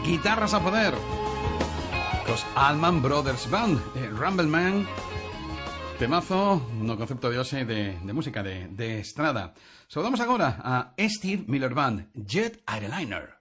guitarras a poder. Los Allman Brothers Band, Rumble Man, temazo, no concepto de Ose de música de estrada. Saludamos agora a Steve Miller Band, Jet Airliner.